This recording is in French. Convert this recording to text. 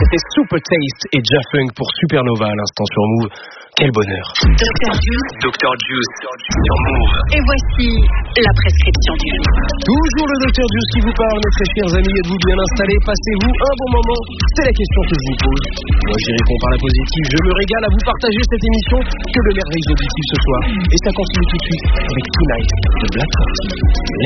C'était Super Taste et Jafunk pour Supernova à l'instant sur Move. Quel bonheur. Dr Juice sur Move. Et voici la prescription du jour. Toujours le Dr Juice qui vous parle, mes très chers amis. Êtes-vous bien installés? Passez-vous un bon moment? C'est la question que je vous pose. Moi, j'y réponds par la positive. Je me régale à vous partager cette émission. Que de merveilles auditives ce soir. Et ça continue tout de suite avec Tonight de Black Coffee.